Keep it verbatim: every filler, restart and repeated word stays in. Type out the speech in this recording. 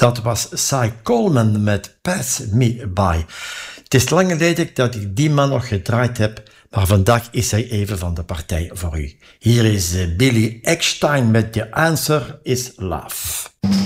Dat was Cy Coleman met Pass Me By. Het is lang geleden dat ik die man nog gedraaid heb, maar vandaag is hij even van de partij voor u. Hier is Billy Eckstine met The Answer is Love.